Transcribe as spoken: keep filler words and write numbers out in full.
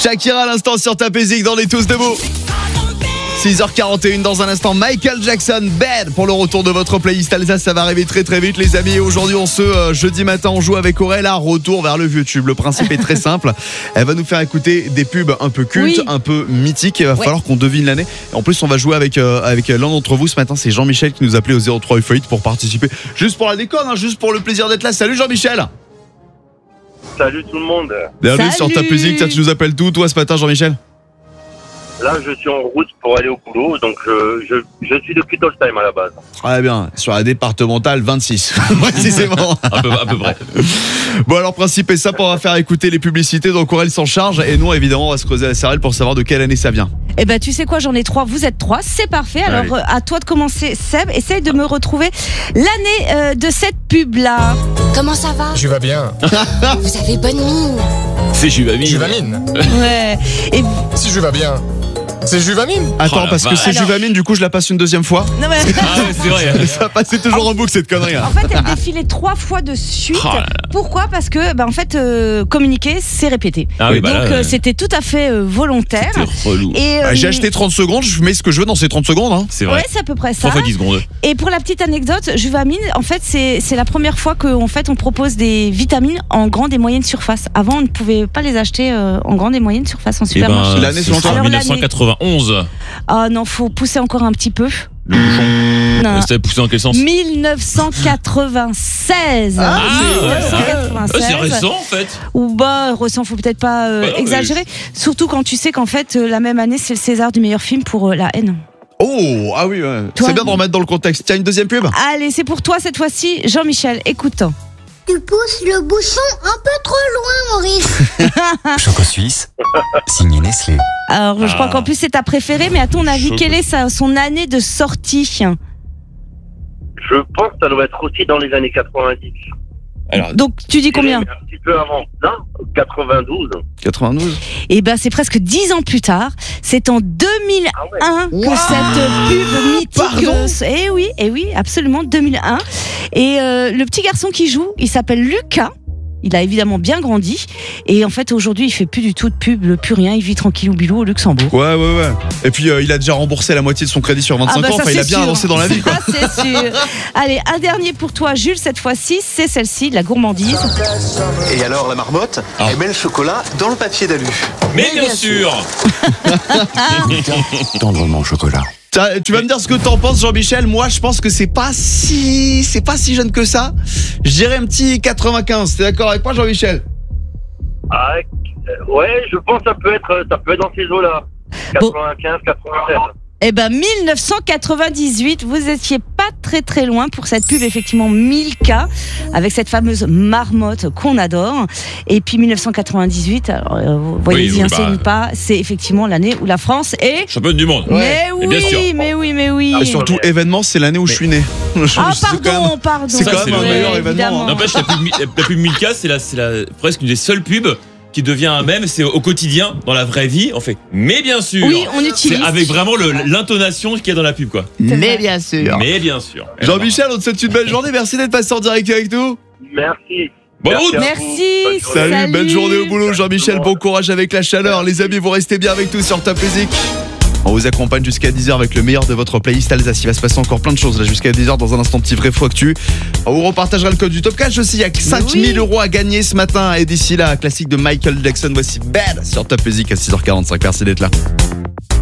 Shakira à l'instant sur Top Music dans les Tous Debout. six heures quarante et une dans un instant, Michael Jackson, Bad pour le retour de votre playlist Alsace. Ça va arriver très très vite les amis. Aujourd'hui on se euh, jeudi matin on joue avec Aurel à retour vers le vieux tube. Le principe est très simple. Elle va nous faire écouter des pubs un peu cultes, oui. un peu mythiques. Il va ouais. falloir qu'on devine l'année. Et en plus on va jouer avec, euh, avec l'un d'entre vous ce matin. C'est Jean-Michel qui nous a appelé au zéro trois huit pour participer. Juste pour la déconne, hein, juste pour le plaisir d'être là. Salut Jean-Michel. Salut tout le monde. Bienvenue sur Top Music. Tu nous appelles tout toi ce matin Jean-Michel? Là, je suis en route pour aller au boulot, donc je, je, je suis depuis Tolstein à la base. Très bien, sur la départementale vingt-six, précisément. à, peu, à peu près. Bon, alors, principe est simple, on va faire écouter les publicités, donc Aurel s'en charge, et nous, évidemment, on va se creuser la cervelle pour savoir de quelle année ça vient. Eh ben, tu sais quoi, j'en ai trois, vous êtes trois, c'est parfait. Alors, euh, à toi de commencer, Seb, essaye de me retrouver l'année euh, de cette pub-là. Comment ça va? Je vais bien. Vous avez bonne mine. C'est Juvamine. Juvamine. Ouais. Et... Si je vais bien. C'est Juvamine. Attends, oh parce que c'est Alors... Juvamine, du coup, je la passe une deuxième fois. Non, mais... Ah ouais, c'est vrai. Ça passait toujours en boucle, cette connerie. En fait, elle défilait trois fois de suite. Oh Pourquoi? Parce que, bah, en fait, euh, communiquer, c'est répéter. Ah oui, bah Donc, là, euh, c'était tout à fait euh, volontaire. C'était relou. Et, euh, bah, j'ai acheté trente secondes, je mets ce que je veux dans ces trente secondes. Hein. C'est vrai. Ouais, c'est à peu près ça. trois fois dix secondes. Et pour la petite anecdote, Juvamine, en fait, c'est, c'est la première fois qu'en fait, on propose des vitamines en grande et moyenne surface. Avant, on ne pouvait pas les acheter euh, en grande et moyenne surface en supermarché. Eh ben, L'année c'est selon en dix-neuf cent quatre-vingt-onze. Ah non, faut pousser encore un petit peu. Le bouchon. Non. C'était poussé dans quel sens? dix-neuf cent quatre-vingt-seize. Ah, ouais, dix-neuf cent quatre-vingt-seize. Ah, c'est récent en fait. Ou bah, récent, faut peut-être pas euh, bah non, exagérer. Mais... Surtout quand tu sais qu'en fait, euh, la même année, c'est le César du meilleur film pour euh, La Haine. Oh, ah oui, ouais. Toi, c'est bien de remettre dans le contexte. Tiens, une deuxième pub. Allez, c'est pour toi cette fois-ci, Jean-Michel, écoute. Tu pousses le bouchon un peu trop loin, Maurice. Choco Suisse, signé Nestlé. Alors, je Ah. crois qu'en plus, c'est ta préférée, mais à ton avis, Choco. quelle est sa, son année de sortie? Je pense que ça doit être aussi dans les années quatre-vingt-dix. Alors, Donc, tu dis combien? Mais un petit peu avant ça, quatre-vingt-douze. quatre-vingt-douze. Eh ben, c'est presque dix ans plus tard. C'est en deux mille un Ah ouais. que Wow. cette pub mythique. Pardon Eh oui, eh oui, absolument, deux mille un. Et euh, le petit garçon qui joue, il s'appelle Lucas. Il a évidemment bien grandi. Et en fait, aujourd'hui, il fait plus du tout de pub, plus rien. Il vit tranquillou bilou au Luxembourg. Ouais, ouais, ouais. Et puis, euh, il a déjà remboursé la moitié de son crédit sur vingt-cinq Ah bah ans. ça, Enfin, il a c'est bien sûr. avancé dans la vie, quoi. Ça, c'est sûr. Allez, un dernier pour toi, Jules, cette fois-ci, c'est celle-ci, la gourmandise. Et alors la marmotte, Ah. elle met le chocolat dans le papier d'alu. mais bien sûr. Tendrement au chocolat. Tiens, tu vas me dire ce que t'en penses, Jean-Michel. Moi, je pense que c'est pas si, c'est pas si jeune que ça. Je dirais un petit quatre-vingt-quinze. T'es d'accord avec moi, Jean-Michel? Ah, euh, ouais, je pense que ça peut être, ça peut être dans ces eaux-là. quatre-vingt-quinze, quatre-vingt-seize. Eh ben, dix-neuf cent quatre-vingt-dix-huit, vous étiez pas très très loin pour cette pub, effectivement, Milka, avec cette fameuse marmotte qu'on adore. Et puis dix-neuf cent quatre-vingt-dix-huit, alors, euh, vous voyez, Oui, bien oui, c'est bah, ou pas, c'est effectivement l'année où la France est... Championne du monde. Mais Et oui, bien sûr. mais oui, mais oui. Et surtout, événement, c'est l'année où je suis né. Ah, C'est quand pardon, même- pardon. c'est quand même un Ouais, meilleur événement, évidemment. hein. N'empêche, la pub, la pub Milka, c'est la, c'est la, presque une des seules pubs qui devient un mème. C'est au quotidien, dans la vraie vie, on fait. Mais bien sûr. Oui, on utilise. C'est avec vraiment le, l'intonation qu'il y a dans la pub, quoi. Mais bien sûr. Mais bien sûr. Jean-Michel, on te souhaite une belle journée. Merci d'être passé en direct avec nous. Merci. Bonne route. à vous. Merci. Bonne journée. Salut, belle journée au boulot, Bonne Jean-Michel. journée. Bon courage avec la chaleur. Les amis, vous restez bien avec nous sur Top Music. On vous accompagne jusqu'à dix heures avec le meilleur de votre playlist Alsace. Il va se passer encore plein de choses là jusqu'à dix heures dans un instant, petit vrai faux actu. On vous repartagera le code du Top Cash aussi. Il y a que cinq mille euros à gagner ce matin. Et d'ici là, classique de Michael Jackson. Voici Bad sur Top Music à six heures quarante-cinq. Merci d'être là.